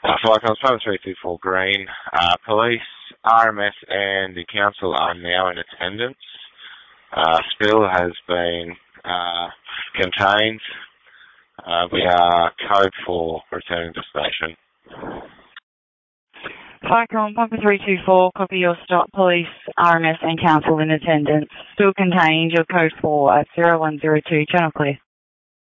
Flycom 5324 Green. Police, RMS and the council are now in attendance. Spill has been contained. We are code for returning to station. Flycom 5324, copy your stop. Police, RMS and council in attendance. Still contained, your code 4 at 0102, channel clear.